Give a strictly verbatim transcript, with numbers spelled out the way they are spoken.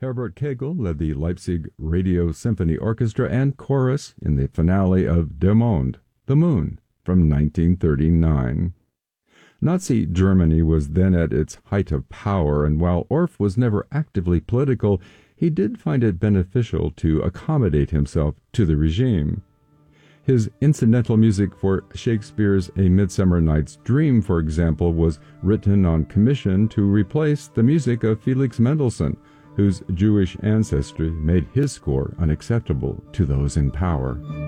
Herbert Kegel led the Leipzig Radio Symphony Orchestra and chorus in the finale of Der Mond, The Moon, from nineteen thirty-nine. Nazi Germany was then at its height of power, and while Orff was never actively political, he did find it beneficial to accommodate himself to the regime. His incidental music for Shakespeare's A Midsummer Night's Dream, for example, was written on commission to replace the music of Felix Mendelssohn, whose Jewish ancestry made his score unacceptable to those in power.